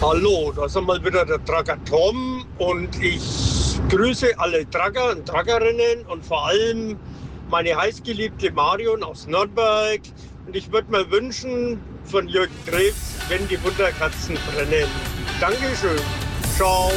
Hallo, da ist einmal wieder der Tracker Tom und ich grüße alle Tracker und Trackerinnen und vor allem meine heißgeliebte Marion aus Nürnberg. Und ich würde mir wünschen von Jürgen Krebs, wenn die Wunderkerzen brennen. Dankeschön. Ciao.